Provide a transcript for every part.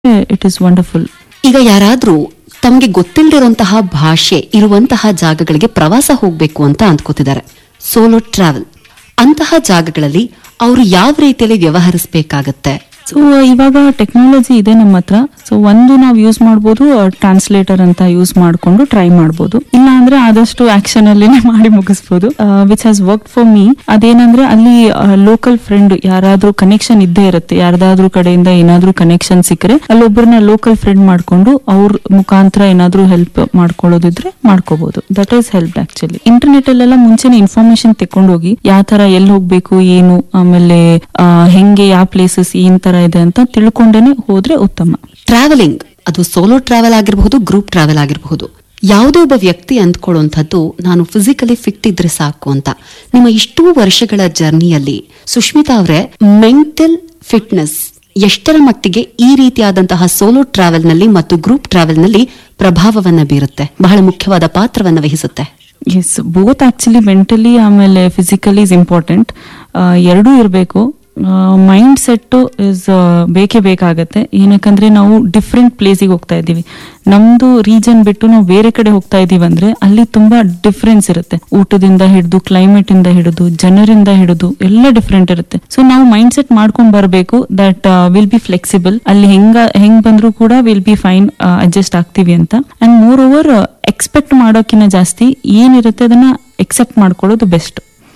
It is wonderful. ಈಗ ಯಾರಾದ್ರೂ ತಮಗೆ ಗೊತ್ತಿಲ್ಲದಿರುವಂತಹ ಭಾಷೆ ಇರುವಂತಹ ಜಾಗಗಳಿಗೆ ಪ್ರವಾಸ ಹೋಗ್ಬೇಕು ಅಂತ ಅಂದ್ಕೋತಿದ್ದಾರೆ, ಸೋಲೋ ಟ್ರಾವೆಲ್, ಅಂತಹ ಜಾಗಗಳಲ್ಲಿ ಅವರು ಯಾವ ರೀತಿಯಲ್ಲಿ ವ್ಯವಹರಿಸಬೇಕಾಗತ್ತೆ? ಸೊ ಇವಾಗ ಟೆಕ್ನಾಲಜಿ ಇದೆ ನಮ್ಮ ಹತ್ರ. ಸೊ ಒಂದು ನಾವು ಯೂಸ್ ಮಾಡ್ಬೋದು, ಟ್ರಾನ್ಸ್ಲೇಟರ್ ಅಂತ ಯೂಸ್ ಮಾಡ್ಕೊಂಡು ಟ್ರೈ ಮಾಡ್ಬೋದು. ಇಲ್ಲ ಅಂದ್ರೆ ಆದಷ್ಟು ಆಕ್ಷನ್ ಅಲ್ಲಿನೇ ಮಾಡಿ ಮುಗಿಸ್ಬೋದು. Which has work for me. ಅದೇನಂದ್ರೆ ಅಲ್ಲಿ ಲೋಕಲ್ ಫ್ರೆಂಡ್ ಯಾರಾದ್ರೂ ಕನೆಕ್ಷನ್ ಇದ್ದೇ ಇರುತ್ತೆ. ಯಾರ್ದಾದ್ರೂ ಕಡೆಯಿಂದ ಏನಾದ್ರೂ ಕನೆಕ್ಷನ್ ಸಿಕ್ಕರೆ ಅಲ್ಲೊಬ್ಬರನ್ನ ಲೋಕಲ್ ಫ್ರೆಂಡ್ ಮಾಡ್ಕೊಂಡು ಅವ್ರ ಮುಖಾಂತರ ಏನಾದ್ರೂ ಹೆಲ್ಪ್ ಮಾಡ್ಕೊಳ್ಳೋದಿದ್ರೆ ಮಾಡ್ಕೋಬಹುದು. That is help actually. Internet ಅಲ್ಲೆಲ್ಲ ಮುಂಚೆನೆ ಇನ್ಫಾರ್ಮೇಶನ್ ತೆಕೊಂಡೋಗಿ ಯಾವ ತರ ಎಲ್ಲಿ ಹೋಗ್ಬೇಕು ಏನು, ಆಮೇಲೆ ಹೆಂಗೆ ಯಾವ ಪ್ಲೇಸಸ್ ಏನ್ ತರ ಇದೆ ಅಂತ ತಿಳ್ಕೊಂಡೇನೆ ಹೋದ್ರೆ ಉತ್ತಮ. ಟ್ರಾವೆಲಿಂಗ್ ಅದು ಸೋಲೋ ಟ್ರಾವೆಲ್ ಆಗಿರಬಹುದು, ಗ್ರೂಪ್ ಟ್ರಾವೆಲ್ ಆಗಿರಬಹುದು, ಯಾವುದೋ ಒಬ್ಬ ವ್ಯಕ್ತಿ ಅಂದ್ಕೊಳ್ಳುವಂಥದ್ದು ನಾನು ಫಿಸಿಕಲಿ ಫಿಟ್ ಇದ್ರೆ ಸಾಕು ಅಂತ. ನಿಮ್ಮ ಇಷ್ಟೂ ವರ್ಷಗಳ ಜರ್ನಿಯಲ್ಲಿ ಸುಷ್ಮಿತಾ ಅವರೇ, ಮೆಂಟಲ್ ಫಿಟ್ನೆಸ್ ಎಷ್ಟರ ಮಟ್ಟಿಗೆ ಈ ರೀತಿಯಾದಂತಹ ಸೋಲೋ ಟ್ರಾವೆಲ್ ನಲ್ಲಿ ಮತ್ತು ಗ್ರೂಪ್ ಟ್ರಾವೆಲ್ ನಲ್ಲಿ ಪ್ರಭಾವವನ್ನ ಬೀರುತ್ತೆ, ಬಹಳ ಮುಖ್ಯವಾದ ಪಾತ್ರವನ್ನ ವಹಿಸುತ್ತೆ? ಎಸ್, ಬೋತ್ ಆಕ್ಚುಲಿ ಮೆಂಟಲಿ ಆಮೇಲೆ ಫಿಸಿಕಲಿ ಇಸ್ ಇಂಪಾರ್ಟೆಂಟ್. ಎರಡೂ ಇರಬೇಕು. ಮೈಂಡ್ ಸೆಟ್ ಇಸ್ ಬೇಕೇ ಬೇಕಾಗತ್ತೆ. ಏನಕ್ಕಂದ್ರೆ ನಾವು ಡಿಫ್ರೆಂಟ್ ಪ್ಲೇಸಿಗೆ ಹೋಗ್ತಾ ಇದ್ದೀವಿ. ನಮ್ದು ರೀಜನ್ ಬಿಟ್ಟು ನಾವು ಬೇರೆ ಕಡೆ ಹೋಗ್ತಾ ಇದೀವಿ ಅಂದ್ರೆ ಅಲ್ಲಿ ತುಂಬಾ ಡಿಫ್ರೆನ್ಸ್ ಇರುತ್ತೆ. ಊಟದಿಂದ ಹಿಡಿದು, ಕ್ಲೈಮೇಟ್ ಇಂದ ಹಿಡಿದು, ಜನರಿಂದ ಹಿಡಿದು ಎಲ್ಲ ಡಿಫ್ರೆಂಟ್ ಇರುತ್ತೆ. ಸೊ ನಾವು ಮೈಂಡ್ ಸೆಟ್ ಮಾಡ್ಕೊಂಡ್ ಬರಬೇಕು ದಟ್ ವಿಲ್ ಬಿ ಫ್ಲೆಕ್ಸಿಬಲ್. ಅಲ್ಲಿ ಹೆಂಗ್ ಬಂದ್ರು ಕೂಡ ವಿಲ್ ಬಿ ಫೈನ್, ಅಡ್ಜಸ್ಟ್ ಆಗ್ತೀವಿ ಅಂತ. ಅಂಡ್ ಮೋರ್ ಓವರ್ ಎಕ್ಸ್ಪೆಕ್ಟ್ ಮಾಡೋಕಿನ್ನ ಜಾಸ್ತಿ ಏನಿರುತ್ತೆ ಅದನ್ನ ಎಕ್ಸೆಪ್ಟ್ ಮಾಡ್ಕೊಳ್ಳೋದು ಬೆಸ್ಟ್.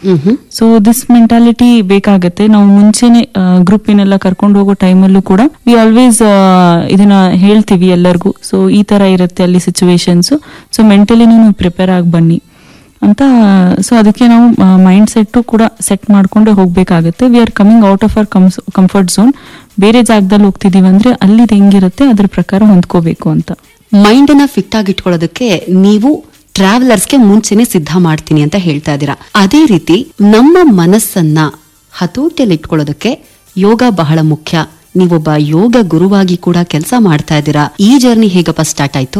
ಸೊ ದಿಸ್ ಮೆಂಟಾಲಿಟಿ ಬೇಕಾಗತ್ತೆ. ನಾವು ಮುಂಚೆನೆ ಗ್ರೂಪಿನೆಲ್ಲ ಕರ್ಕೊಂಡು ಹೋಗೋ ಟೈಮಲ್ಲೂ ಕೂಡ ವಿ ಆಲ್ವೇಸ್ ಇದನ್ನ ಹೇಳ್ತೀವಿ ಎಲ್ಲರಿಗೂ. ಸೊ ಈ ತರ ಇರುತ್ತೆ ಅಲ್ಲಿ ಸಿಚುವೇಶನ್ಸ್, ಸೊ ಮೆಂಟಲಿ ನೀವು ಪ್ರಿಪೇರ್ ಆಗಿ ಬನ್ನಿ ಅಂತ. ಸೊ ಅದಕ್ಕೆ ನಾವು ಮೈಂಡ್ ಸೆಟ್ ಕೂಡ ಸೆಟ್ ಮಾಡ್ಕೊಂಡೆ ಹೋಗ್ಬೇಕಾಗತ್ತೆ. We are coming out of our comfort zone. ಬೇರೆ ಜಾಗದಲ್ಲಿ ಹೋಗ್ತಿದೀವಿ ಅಂದ್ರೆ ಅಲ್ಲಿ ಹೆಂಗಿರುತ್ತೆ ಅದ್ರ ಪ್ರಕಾರ ಹೊಂದ್ಕೋಬೇಕು ಅಂತ. ಮೈಂಡ್ ಅನ್ನ ಫಿಟ್ ಆಗಿ ಇಟ್ಕೊಳ್ಳೋದಕ್ಕೆ ನೀವು ಟ್ರಾವೆಲರ್ಸ್ಗೆ ಮುಂಚೆನೆ ಸಿದ್ಧ ಮಾಡ್ತೀನಿ ಅಂತ ಹೇಳ್ತಾ ಇದ್ದೀರಾ. ಅದೇ ರೀತಿ ನಮ್ಮ ಮನಸ್ಸನ್ನ ಹತೋಟಿಯಲ್ಲಿ ಇಟ್ಕೊಳ್ಳೋದಕ್ಕೆ ಯೋಗ ಬಹಳ ಮುಖ್ಯ. ನೀವೊಬ್ಬ ಯೋಗ ಗುರುವಾಗಿ ಕೂಡ ಕೆಲಸ ಮಾಡ್ತಾ ಇದ್ದೀರಾ. ಈ ಜರ್ನಿ ಹೇಗಪ್ಪ ಸ್ಟಾರ್ಟ್ ಆಯ್ತು?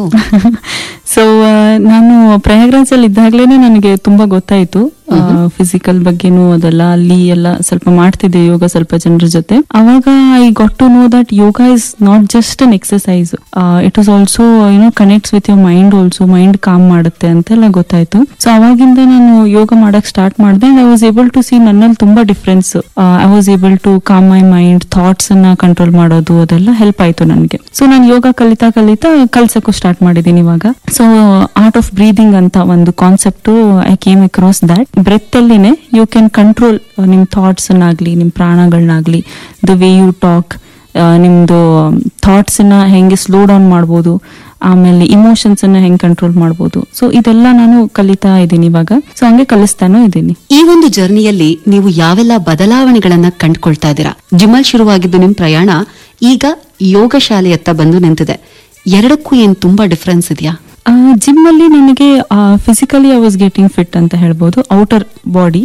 ಸೊ ನಾನು ಪ್ರಯಾಗ್ರಾಜ್ ಅಲ್ಲಿ ಇದ್ದಾಗ್ಲೇನೆ ನನಗೆ ತುಂಬಾ ಗೊತ್ತಾಯ್ತು ಫಿಸಿಕಲ್ ಬಗ್ಗೆನೂ ಅದೆಲ್ಲ. ಅಲ್ಲಿ ಎಲ್ಲ ಸ್ವಲ್ಪ ಮಾಡ್ತಿದ್ದೆ ಯೋಗ ಸ್ವಲ್ಪ ಜನರ ಜೊತೆ. ಅವಾಗ I got to know that yoga is not just an exercise, it is also connects with your mind also. Mind com ಮಾಡುತ್ತೆ ಅಂತೆಲ್ಲ ಗೊತ್ತಾಯ್ತು. ಸೊ ಅವಾಗಿಂದ ನಾನು ಯೋಗ ಮಾಡಕ್ ಸ್ಟಾರ್ಟ್ ಮಾಡಿದೆ. I was able to C ನನ್ನಲ್ಲಿ ತುಂಬಾ difference. I was able to com my mind, thoughts ಅನ್ನ ಕಂಟ್ರೋಲ್ ಮಾಡೋದು ಅದೆಲ್ಲ ಹೆಲ್ಪ್ ಆಯ್ತು ನನಗೆ. ಸೊ ನಾನು ಯೋಗ ಕಲಿತಾ ಕಲ್ಸಕ್ಕೂ ಸ್ಟಾರ್ಟ್ ಮಾಡಿದ್ದೀನಿ ಇವಾಗ. ಸೊ ಆರ್ಟ್ ಆಫ್ ಬ್ರೀದಿಂಗ್ ಅಂತ ಒಂದು concept I came across that. Breath ಅಲ್ಲಿನೇ you can control ನಿಮ್ ಥಾಟ್ಸ್ ಅನ್ನಾಗ್ಲಿ, ನಿಮ್ ಪ್ರಾಣಗಳನ್ನಾಗ್ಲಿ, ದ ವೇ ಯು ಟಾಕ್, ನಿಮ್ದು ಥಾಟ್ಸ್ ಅನ್ನ ಹೆಂಗೆ ಸ್ಲೋ ಡೌನ್ ಮಾಡ್ಬೋದು, ಆಮೇಲೆ ಇಮೋಷನ್ಸ್ ಅನ್ನ ಹೆಂಗ್ ಕಂಟ್ರೋಲ್ ಮಾಡ್ಬೋದು. ಸೊ ಇದೆಲ್ಲ ನಾನು ಕಲಿತಾ ಇದ್ದೀನಿ ಇವಾಗ. ಸೊ ಹಂಗೆ ಕಲಿಸ್ತಾನೂ ಇದ್ದೀನಿ. ಈ ಒಂದು ಜರ್ನಿಯಲ್ಲಿ ನೀವು ಯಾವೆಲ್ಲ ಬದಲಾವಣೆಗಳನ್ನ ಕಂಡುಕೊಳ್ತಾ ಇದ್ದೀರಾ? ಜಿಮ್ಮಲ್ ಶುರುವಾಗಿದ್ದು ನಿಮ್ ಪ್ರಯಾಣ ಈಗ ಯೋಗ ಶಾಲೆಯತ್ತ ಬಂದು ನಿಂತಿದೆ. ಎರಡಕ್ಕೂ ಏನ್ ತುಂಬಾ ಡಿಫರೆನ್ಸ್ ಇದೆಯಾ? ಜಿಮ್ ಅಲ್ಲಿ ನನಗೆ physically I was getting fit ಅಂತ ಹೇಳ್ಬೋದು, ಔಟರ್ ಬಾಡಿ.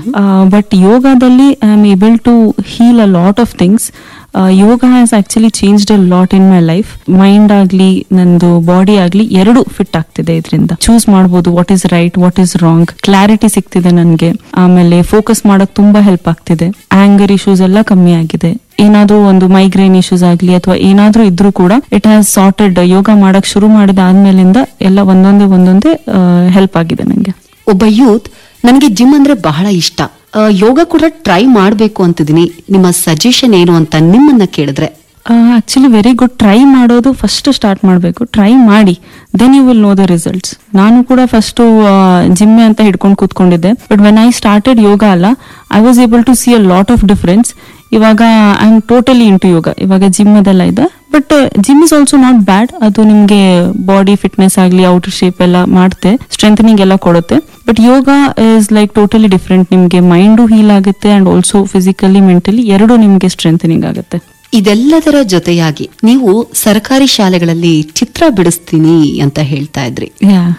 ಬಟ್ ಯೋಗದಲ್ಲಿ I am able to heal a lot of things. Yoga has actually changed a lot in my life. Mind ಆಗ್ಲಿ ನಂದು ಬಾಡಿ ಆಗ್ಲಿ ಎರಡು ಫಿಟ್ ಆಗ್ತಿದೆ ಇದರಿಂದ. ಚೂಸ್ ಮಾಡ್ಬೋದು what is right, what is wrong. Clarity ಸಿಗ್ತಿದೆ ನನ್ಗೆ. ಆಮೇಲೆ ಫೋಕಸ್ ಮಾಡಕ್ ತುಂಬಾ ಹೆಲ್ಪ್ ಆಗ್ತಿದೆ. ಆಂಗರ್ ಇಶ್ಯೂಸ್ ಎಲ್ಲ ಕಮ್ಮಿ ಆಗಿದೆ. ಏನಾದ್ರೂ ಒಂದು ಮೈಗ್ರೇನ್ ಇಶ್ಯೂಸ್ ಆಗ್ಲಿ ಅಥವಾ ಏನಾದ್ರೂ ಇದ್ರೂ ಕೂಡ ಇಟ್ ಹ್ಯಾಸ್ ಸಾರ್ಟೆಡ್. ಯೋಗ ಮಾಡಕ್ ಶುರು ಮಾಡಿದ ಆದ್ಮೇಲಿಂದ ಎಲ್ಲ ಒಂದೊಂದೇ ಹೆಲ್ಪ್ ಆಗಿದೆ ನಂಗೆ. ಒಬ್ಬ ಯೂತ್ ನನಗೆ ಜಿಮ್ ಅಂದ್ರೆ ಬಹಳ ಇಷ್ಟ, ಯೋಗ ಕೂಡ ಟ್ರೈ ಮಾಡ್ಬೇಕು ಅಂತಿದ್ದೀನಿ, ನಿಮ್ಮ ಸಜೆಷನ್ ಏನು ಅಂತ ನಿಮ್ಮನ್ನ ಕೇಳಿದ್ರೆ? Actually very good. ಟ್ರೈ ಮಾಡೋದು ಫಸ್ಟ್ ಸ್ಟಾರ್ಟ್ ಮಾಡಬೇಕು. ಟ್ರೈ ಮಾಡಿ, then you will know the results. ನಾನು ಕೂಡ ಫಸ್ಟ್ ಜಿಮ್ ಅಂತ ಹಿಡ್ಕೊಂಡು ಕೂತ್ಕೊಂಡಿದ್ದೆ. ಬಟ್ ವೆನ್ ಐ ಸ್ಟಾರ್ಟೆಡ್ ಯೋಗ ಅಲ್ಲ, I was able to C a lot of difference. ಇವಾಗ ಐ ಆಮ್ ಟೋಟಲಿ ಇಂಟು ಯೋಗ. ಇವಾಗ ಜಿಮ್ ಅದೆಲ್ಲ ಇದೆ. But gym is also not bad. ಅದು ನಿಮ್ಗೆ ಬಾಡಿ ಫಿಟ್ನೆಸ್ ಆಗ್ಲಿ, ಔಟರ್ ಶೇಪ್ ಎಲ್ಲ ಮಾಡುತ್ತೆ, ಸ್ಟ್ರೆಂಥನಿಂಗ್ ಎಲ್ಲ ಕೊಡುತ್ತೆ. But yoga is like totally different. ನಿಮ್ಗೆ ಮೈಂಡು ಹೀಲ್ ಆಗುತ್ತೆ ಅಂಡ್ ಆಲ್ಸೋ ಫಿಸಿಕಲಿ ಮೆಂಟಲಿ ಎರಡು ನಿಮ್ಗೆ ಸ್ಟ್ರೆಂಥನಿಂಗ್ ಆಗುತ್ತೆ. ಇದೆಲ್ಲದರ ಜೊತೆಯಾಗಿ ನೀವು ಸರ್ಕಾರಿ ಶಾಲೆಗಳಲ್ಲಿ ಚಿತ್ರ ಬಿಡಿಸ್ತೀನಿ ಅಂತ ಹೇಳ್ತಾ ಇದ್ರಿ.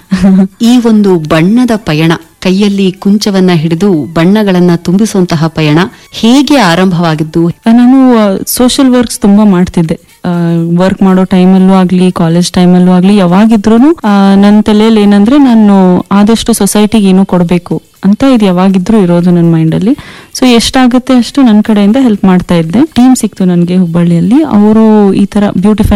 ಈ ಒಂದು ಬಣ್ಣದ ಪಯಣ, ಕೈಯಲ್ಲಿ ಕುಂಚವನ್ನ ಹಿಡಿದು ಬಣ್ಣಗಳನ್ನ ತುಂಬಿಸುವಂತಹ ಪಯಣ ಹೇಗೆ ಆರಂಭವಾಗಿದ್ದು? ನಾನು ಸೋಷಿಯಲ್ ವರ್ಕ್ಸ್ ತುಂಬಾ ಮಾಡ್ತಿದ್ದೆ. ವರ್ಕ್ ಮಾಡೋ ಟೈಮಲ್ಲೂ ಆಗ್ಲಿ, ಕಾಲೇಜ್ ಟೈಮಲ್ಲೂ ಆಗ್ಲಿ, ಯಾವಾಗಿದ್ರು ನನ್ನ ತಲೆಯಲ್ಲಿ ಏನಂದ್ರೆ ನಾನು ಆದಷ್ಟು ಸೊಸೈಟಿಗೆ ಏನೋ ಕೊಡಬೇಕು ಅಂತ ಇದು ಯಾವಾಗಿದ್ರು ಇರೋದು ನನ್ನ ಮೈಂಡ್ ಅಲ್ಲಿ. ಸೊ ಎಷ್ಟಾಗುತ್ತೆ ಅಷ್ಟು ನನ್ನ ಕಡೆಯಿಂದ ಹೆಲ್ಪ್ ಮಾಡ್ತಾ ಇದ್ದೆ. ಟೀಮ್ ಸಿಕ್ತು ನನಗೆ ಹುಬ್ಬಳ್ಳಿಯಲ್ಲಿ. ಅವರು ಈ ತರ ಬ್ಯೂಟಿಫೈ